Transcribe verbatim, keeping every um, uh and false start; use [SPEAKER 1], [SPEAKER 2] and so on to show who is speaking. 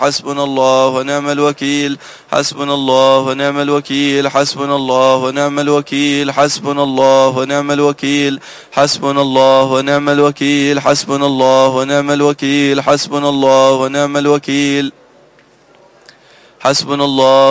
[SPEAKER 1] حسبنا الله ونعم الوكيل حسبنا الله ونعم الوكيل حسبنا الله ونعم الوكيل حسبنا الله ونعم الوكيل حسبنا الله ونعم الوكيل حسبنا الله ونعم الوكيل حسبنا الله ونعم الوكيل حسبنا الله